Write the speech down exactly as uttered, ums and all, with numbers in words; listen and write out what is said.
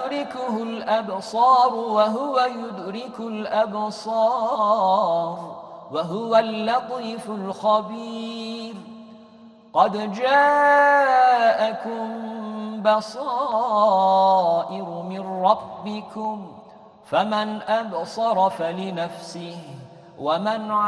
تدركه الأبصار وهو يدرك الأبصار وهو اللطيف الخبير قد جاءكم بصائر من ربكم فمن أبصر فلنفسه ومن